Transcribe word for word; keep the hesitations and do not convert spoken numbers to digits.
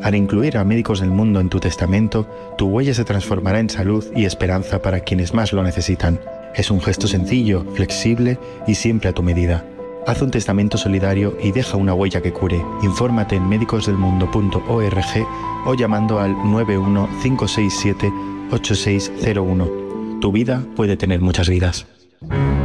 Al incluir a Médicos del Mundo en tu testamento, tu huella se transformará en salud y esperanza para quienes más lo necesitan. Es un gesto sencillo, flexible y siempre a tu medida. Haz un testamento solidario y deja una huella que cure. Infórmate en médicos del mundo punto org o llamando al nueve uno cinco seis siete ocho seis cero uno. Tu vida puede tener muchas vidas.